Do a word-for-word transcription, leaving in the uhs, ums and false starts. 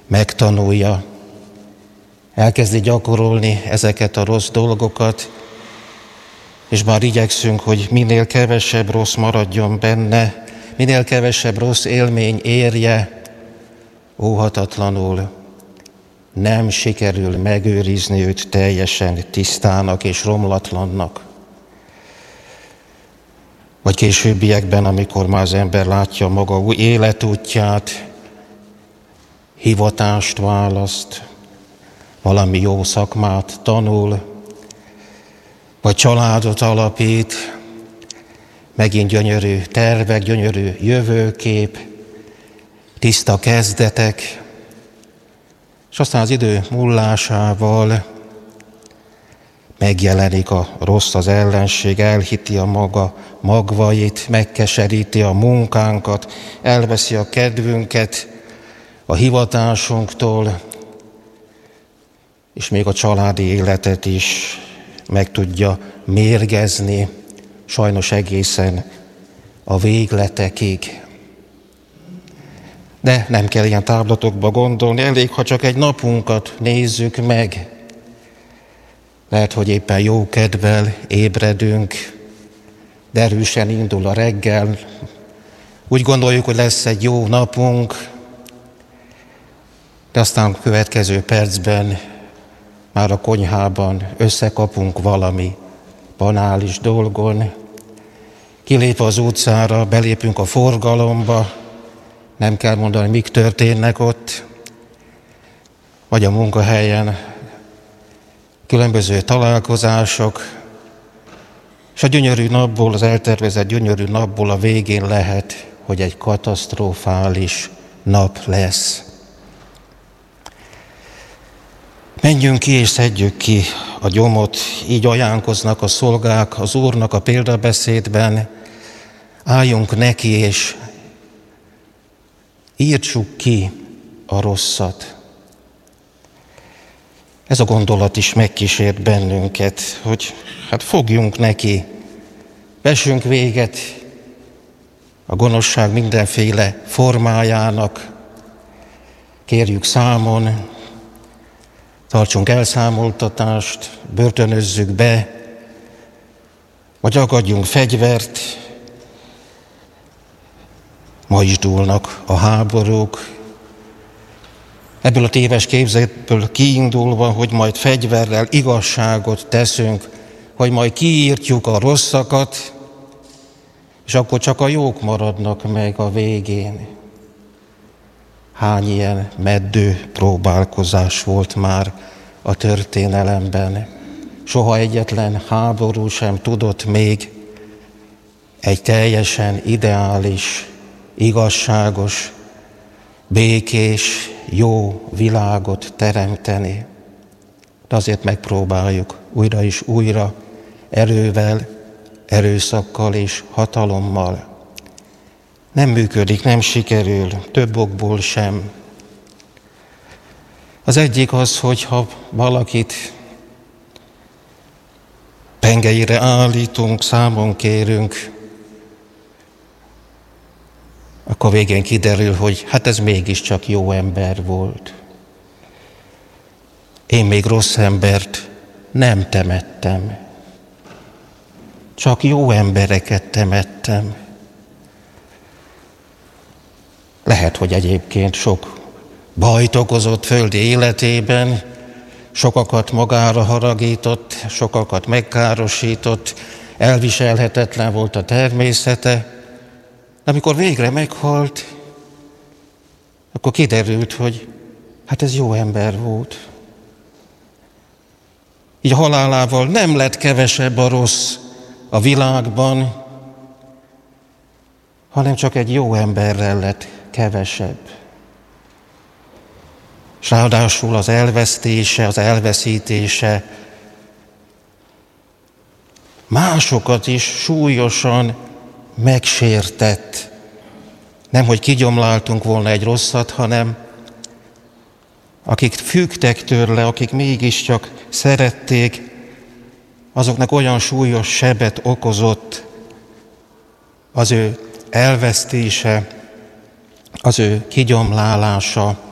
megtanulja, elkezdi gyakorolni ezeket a rossz dolgokat, és már igyekszünk, hogy minél kevesebb rossz maradjon benne, minél kevesebb rossz élmény érje, óhatatlanul nem sikerül megőrizni őt teljesen tisztának és romlatlannak. Vagy későbbiekben, amikor már az ember látja maga új életútját, hivatást választ, valami jó szakmát tanul, vagy családot alapít, megint gyönyörű tervek, gyönyörű jövőkép, tiszta kezdetek, és aztán az idő múlásával megjelenik a rossz, az ellenség, elhiti a maga magvait, megkeseríti a munkánkat, elveszi a kedvünket a hivatásunktól, és még a családi életet is meg tudja mérgezni, sajnos egészen a végletekig. De nem kell ilyen táblatokba gondolni, elég, ha csak egy napunkat nézzük meg. Lehet, hogy éppen jó kedvel ébredünk, de erősen indul a reggel. Úgy gondoljuk, hogy lesz egy jó napunk, de aztán a következő percben már a konyhában összekapunk valami banális dolgon. Kilép az utcára, belépünk a forgalomba, nem kell mondani, mik történnek ott, vagy a munkahelyen különböző találkozások, és a gyönyörű napból, az eltervezett gyönyörű napból a végén lehet, hogy egy katasztrofális nap lesz. Menjünk ki és szedjük ki a gyomot, így ajánlkoznak a szolgák az Úrnak a példabeszédben, álljunk neki és írtsuk ki a rosszat. Ez a gondolat is megkísért bennünket, hogy hát fogjunk neki, vessünk véget a gonoszság mindenféle formájának, kérjük számon, tartsunk elszámoltatást, börtönözzük be, vagy ragadjunk fegyvert. Ma is dúlnak a háborúk. Ebből a téves képzetből kiindulva, hogy majd fegyverrel igazságot teszünk, hogy majd kiírtjuk a rosszakat, és akkor csak a jók maradnak meg a végén. Hány ilyen meddő próbálkozás volt már a történelemben. Soha egyetlen háború sem tudott még egy teljesen ideális, igazságos, békés, jó világot teremteni. De azért megpróbáljuk újra és újra, erővel, erőszakkal és hatalommal. Nem működik, nem sikerül, több okból sem. Az egyik az, hogyha valakit pengeire állítunk, számon kérünk, akkor végén kiderül, hogy hát ez mégiscsak jó ember volt. Én még rossz embert nem temettem. Csak jó embereket temettem. Lehet, hogy egyébként sok bajt okozott földi életében, sokakat magára haragított, sokakat megkárosított, elviselhetetlen volt a természete, de amikor végre meghalt, akkor kiderült, hogy hát ez jó ember volt. Így a halálával nem lett kevesebb a rossz a világban, hanem csak egy jó emberrel lett kevesebb. És ráadásul az elvesztése, az elveszítése másokat is súlyosan megsértett. Nem, hogy kigyomláltunk volna egy rosszat, hanem akik függtek tőle, akik mégiscsak szerették, azoknak olyan súlyos sebet okozott az ő elvesztése, az ő kigyomlálása,